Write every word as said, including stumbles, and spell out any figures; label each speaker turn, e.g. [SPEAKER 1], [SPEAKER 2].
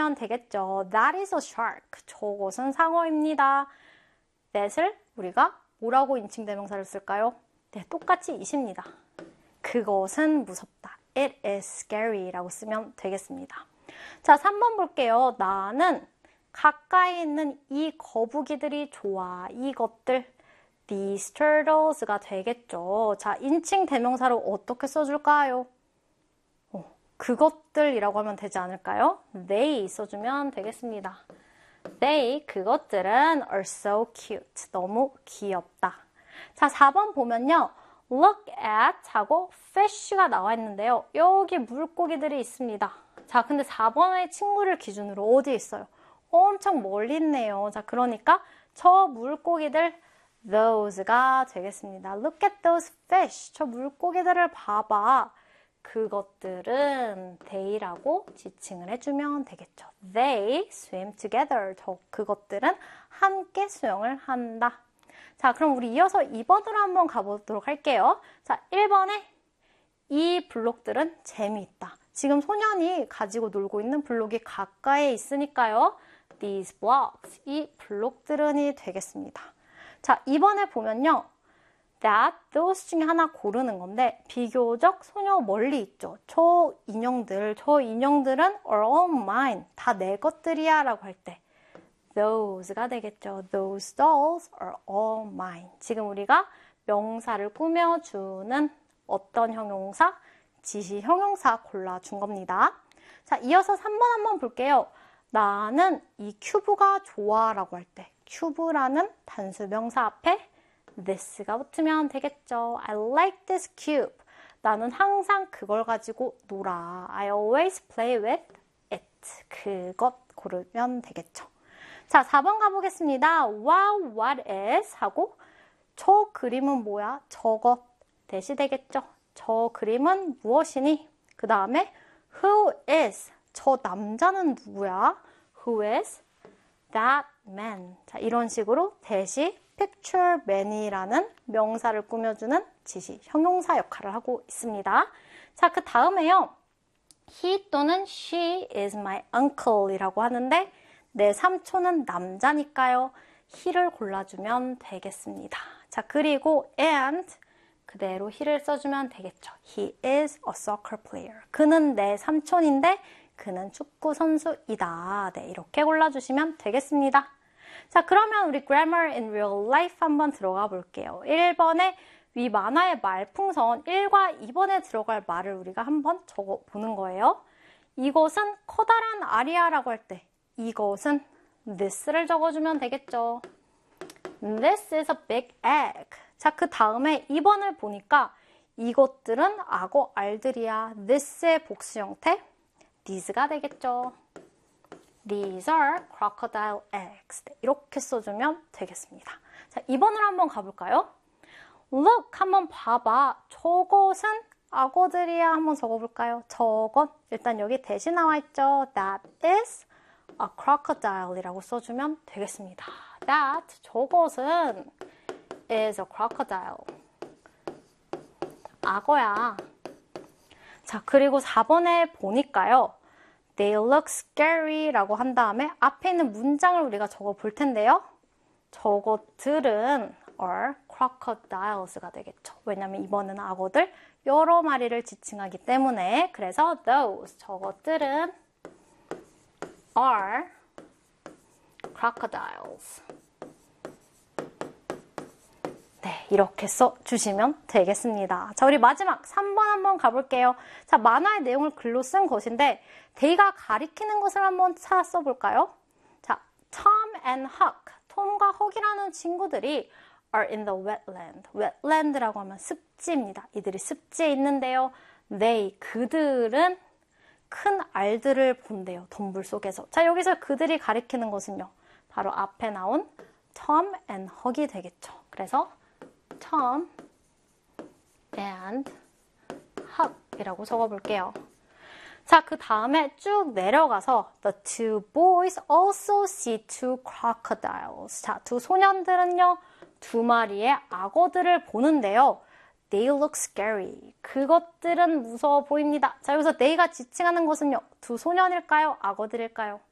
[SPEAKER 1] 하면 되겠죠. That is a shark. 저것은 상어입니다. that을 우리가 뭐라고 인칭대명사를 쓸까요? 네, 똑같이 it입니다. 그것은 무섭다. It is scary 라고 쓰면 되겠습니다. 자, 삼 번 볼게요. 나는 가까이 있는 이 거북이들이 좋아. 이것들. These turtles가 되겠죠. 자, 인칭 대명사로 어떻게 써줄까요? 어, 그것들이라고 하면 되지 않을까요? They 써주면 되겠습니다. They, 그것들은 are so cute. 너무 귀엽다. 자, 사 번 보면요. Look at 하고 fish가 나와 있는데요. 여기 물고기들이 있습니다. 자, 근데 사 번의 친구를 기준으로 어디에 있어요? 엄청 멀리 있네요. 자, 그러니까 저 물고기들 those가 되겠습니다. Look at those fish. 저 물고기들을 봐봐. 그것들은 they라고 지칭을 해주면 되겠죠. They swim together. 저 그것들은 함께 수영을 한다. 자, 그럼 우리 이어서 이 번으로 한번 가보도록 할게요. 자, 일 번에 이 블록들은 재미있다. 지금 소년이 가지고 놀고 있는 블록이 가까이에 있으니까요. These blocks, 이 블록들은이 되겠습니다. 자, 이 번에 보면요. That, those 중에 하나 고르는 건데 비교적 소녀 멀리 있죠. 저 인형들, 저 인형들은 are all mine, 다 내 것들이야 라고 할 때 those가 되겠죠. Those dolls are all mine. 지금 우리가 명사를 꾸며주는 어떤 형용사? 지시 형용사 골라준 겁니다. 자, 이어서 삼 번 한번 볼게요. 나는 이 큐브가 좋아 라고 할 때 큐브라는 단수 명사 앞에 this가 붙으면 되겠죠. I like this cube. 나는 항상 그걸 가지고 놀아. I always play with it. 그것 고르면 되겠죠. 자, 사 번 가보겠습니다. Wow, what is? 하고 저 그림은 뭐야? 저것 대시 되겠죠. 저 그림은 무엇이니? 그 다음에 who is? 저 남자는 누구야? Who is that man? 자, 이런 식으로 대시 picture man이라는 명사를 꾸며주는 지시, 형용사 역할을 하고 있습니다. 자, 그 다음에요. He 또는 she is my uncle 이라고 하는데 내 삼촌은 남자니까요. he를 골라주면 되겠습니다. 자, 그리고 and 그대로 he를 써주면 되겠죠. He is a soccer player. 그는 내 삼촌인데 그는 축구 선수이다. 네, 이렇게 골라주시면 되겠습니다. 자, 그러면 우리 grammar in real life 한번 들어가 볼게요. 일 번에 위 만화의 말풍선 일과 이 번에 들어갈 말을 우리가 한번 적어 보는 거예요. 이것은 커다란 알이야라고 할 때 이것은 this를 적어주면 되겠죠. This is a big egg. 자, 그 다음에 이 번을 보니까 이것들은 악어 알들이야. this의 복수 형태 these가 되겠죠. These are crocodile eggs. 네, 이렇게 써주면 되겠습니다. 자, 이 번으로 한번 가볼까요? Look, 한번 봐봐. 저것은 악어들이야. 한번 적어볼까요? 저것, 일단 여기 대신 나와 있죠. That is a crocodile 이라고 써주면 되겠습니다. That, 저것은 is a crocodile. 악어야. 자, 그리고 사 번에 보니까요. They look scary 라고 한 다음에 앞에 있는 문장을 우리가 적어 볼 텐데요. 저것들은 are crocodiles가 되겠죠. 왜냐면 이번에는 악어들 여러 마리를 지칭하기 때문에 그래서 those, 저것들은 are crocodiles. 네, 이렇게 써주시면 되겠습니다. 자, 우리 마지막 삼 번 한번 가볼게요. 자, 만화의 내용을 글로 쓴 것인데 they가 가리키는 것을 한번 찾아 써볼까요? 자, Tom and Huck, 톰과 헉이라는 친구들이 are in the wetland. wetland라고 하면 습지입니다. 이들이 습지에 있는데요. they, 그들은 큰 알들을 본대요. 덤불 속에서. 자, 여기서 그들이 가리키는 것은요. 바로 앞에 나온 Tom and Huck이 되겠죠. 그래서 Tom and Huck이라고 적어볼게요. 자, 그 다음에 쭉 내려가서 The two boys also see two crocodiles. 자, 두 소년들은요. 두 마리의 악어들을 보는데요. They look scary. 그것들은 무서워 보입니다. 자, 여기서 they가 지칭하는 것은요. 두 소년일까요? 악어들일까요?